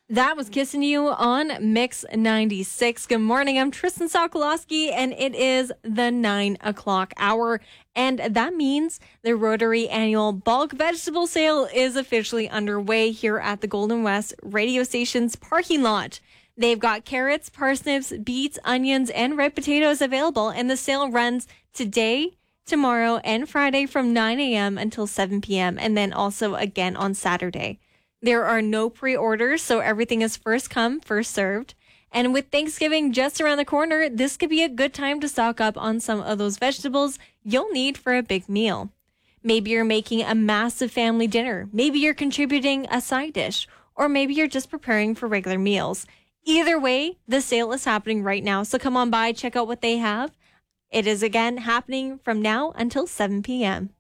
That was Kissing You on Mix 96. Good morning. I'm Tristan Sokolowski, and it is the 9 o'clock hour. And that means the Rotary Annual Bulk Vegetable Sale is officially underway here at the Golden West radio station's parking lot. They've got carrots, parsnips, beets, onions, and red potatoes available, and the sale runs today, tomorrow, and Friday from 9 a.m. until 7 p.m., and then also again on Saturday. There are no pre-orders, so everything is first come, first served. And with Thanksgiving just around the corner, this could be a good time to stock up on some of those vegetables you'll need for a big meal. Maybe you're making a massive family dinner. Maybe you're contributing a side dish, or maybe you're just preparing for regular meals. Either way, the sale is happening right now, so come on by, check out what they have. It is again happening from now until 7 p.m.